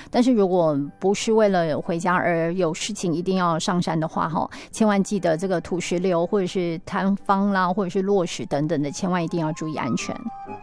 但是如果不是为了回家而有事情一定要上山的话，千万记得这个土石流或者是塌方啦，或者是落石等等的，千万一定要注意安全。